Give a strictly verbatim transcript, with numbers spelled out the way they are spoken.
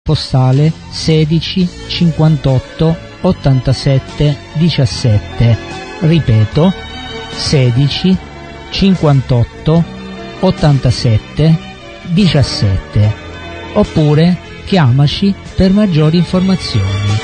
postale sedici cinquantotto ottantasette diciassette. Ripeto, sedici cinquantotto ottantasette diciassette. Oppure chiamaci per maggiori informazioni.